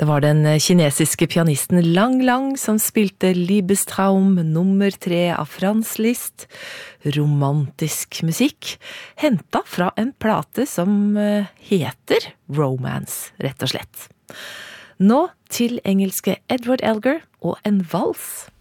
Det var den kinesiske pianisten Lang Lang som spilte Liebestraum nummer 3 av Franz Liszt. Romantisk musikk, hentet fra en plate som heter Romance, rett og slett. Nå til engelske Edward Elgar og en vals.